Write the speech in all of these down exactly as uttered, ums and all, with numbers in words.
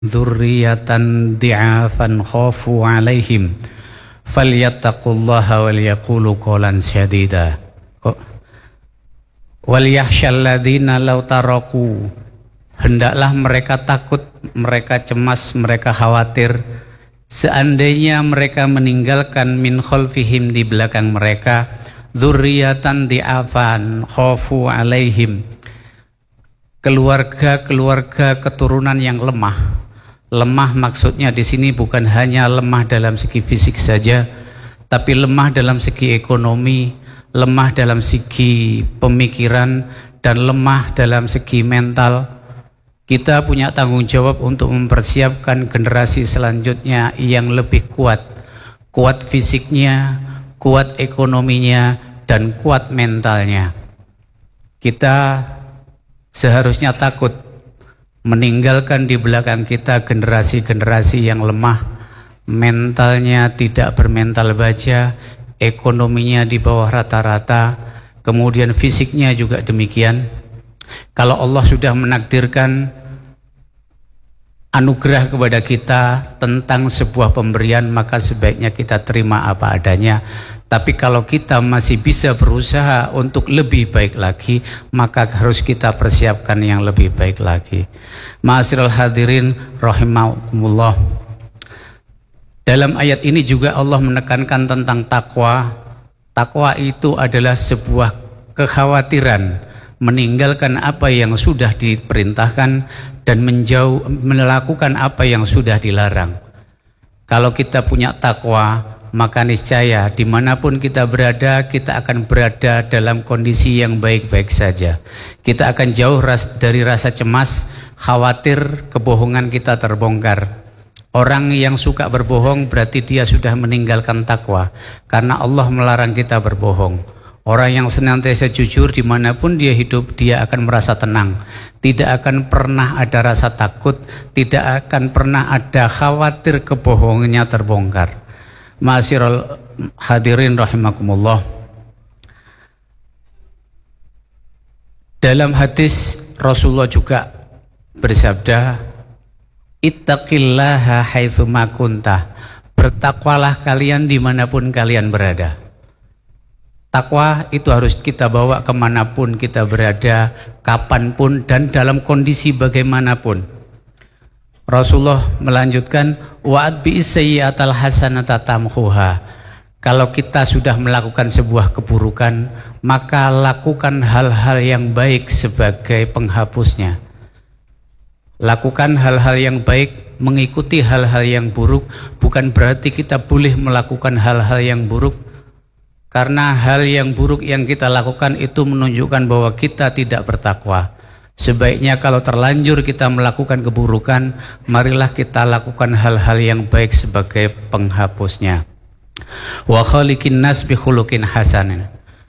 dzurriyyatan di'afan khafu 'alaihim falyattaqullaha wal yaqulu qawlan sadida. Wal yakhshal ladzina law taraku, hendaklah mereka takut, mereka cemas, mereka khawatir seandainya mereka meninggalkan min khalfihim, di belakang mereka, dzurriyyatan di'afan khafu 'alaihim, keluarga-keluarga keturunan yang lemah. Lemah maksudnya di sini bukan hanya lemah dalam segi fisik saja, tapi lemah dalam segi ekonomi, lemah dalam segi pemikiran, dan lemah dalam segi mental. Kita punya tanggung jawab untuk mempersiapkan generasi selanjutnya yang lebih kuat, kuat fisiknya, kuat ekonominya, dan kuat mentalnya. Kita seharusnya takut meninggalkan di belakang kita generasi-generasi yang lemah, mentalnya tidak bermental baja, ekonominya di bawah rata-rata, kemudian fisiknya juga demikian. Kalau Allah sudah menakdirkan anugerah kepada kita tentang sebuah pemberian, maka sebaiknya kita terima apa adanya. Tapi kalau kita masih bisa berusaha untuk lebih baik lagi, maka harus kita persiapkan yang lebih baik lagi. Ma'asyiral hadirin rahimakumullah. Dalam ayat ini juga Allah menekankan tentang takwa. Takwa itu adalah sebuah kekhawatiran meninggalkan apa yang sudah diperintahkan dan menjauh melakukan apa yang sudah dilarang. Kalau kita punya takwa, maka niscaya dimanapun kita berada, kita akan berada dalam kondisi yang baik-baik saja. Kita akan jauh ras, dari rasa cemas, khawatir kebohongan kita terbongkar. Orang yang suka berbohong berarti dia sudah meninggalkan takwa, karena Allah melarang kita berbohong. Orang yang senantiasa jujur dimanapun dia hidup, dia akan merasa tenang. Tidak akan pernah ada rasa takut, tidak akan pernah ada khawatir kebohongannya terbongkar. Ma'asyiral hadirin rahimakumullah. Dalam hadis Rasulullah juga bersabda, ittaqillaha haitsuma kunta, bertakwalah kalian dimanapun kalian berada. Takwa itu harus kita bawa kemanapun kita berada, kapanpun, dan dalam kondisi bagaimanapun. Rasulullah melanjutkan, wa'ad bi'isayyi'atal hasanata tamhuha. Kalau kita sudah melakukan sebuah keburukan, maka lakukan hal-hal yang baik sebagai penghapusnya. Lakukan hal-hal yang baik, mengikuti hal-hal yang buruk, bukan berarti kita boleh melakukan hal-hal yang buruk. Karena hal yang buruk yang kita lakukan itu menunjukkan bahwa kita tidak bertakwa. Sebaiknya kalau terlanjur kita melakukan keburukan, marilah kita lakukan hal-hal yang baik sebagai penghapusnya. Wa khaliqin nas bi khuluqin hasanin.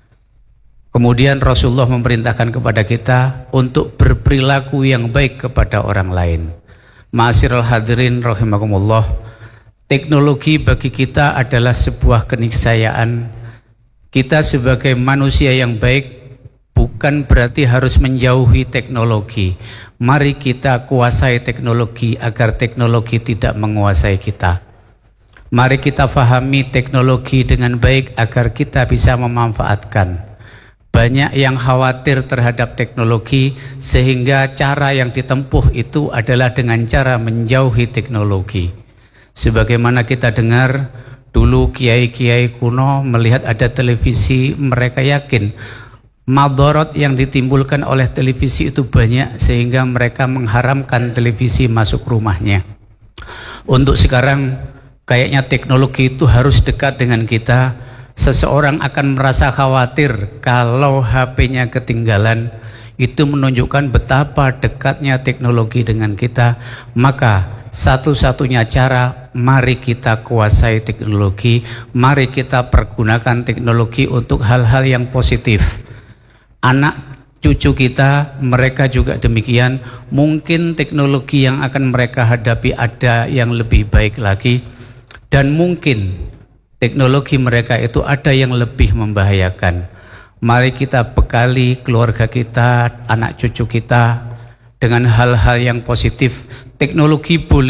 Kemudian Rasulullah memerintahkan kepada kita untuk berperilaku yang baik kepada orang lain. Ma'asyiral hadirin rahimakumullah. Teknologi bagi kita adalah sebuah keniscayaan. Kita sebagai manusia yang baik bukan berarti harus menjauhi teknologi. Mari kita kuasai teknologi agar teknologi tidak menguasai kita. Mari kita fahami teknologi dengan baik agar kita bisa memanfaatkan. Banyak yang khawatir terhadap teknologi sehingga cara yang ditempuh itu adalah dengan cara menjauhi teknologi. Sebagaimana kita dengar dulu kiai-kiai kuno melihat ada televisi, mereka yakin madharat yang ditimbulkan oleh televisi itu banyak sehingga mereka mengharamkan televisi masuk rumahnya. Untuk sekarang kayaknya teknologi itu harus dekat dengan kita. Seseorang akan merasa khawatir kalau H P-nya ketinggalan. Itu menunjukkan betapa dekatnya teknologi dengan kita. Maka satu-satunya cara, mari kita kuasai teknologi, mari kita pergunakan teknologi untuk hal-hal yang positif. Anak cucu kita, mereka juga demikian. Mungkin teknologi yang akan mereka hadapi ada yang lebih baik lagi, dan mungkin teknologi mereka itu ada yang lebih membahayakan. Mari kita bekali keluarga kita, anak cucu kita dengan hal-hal yang positif. teknologi boleh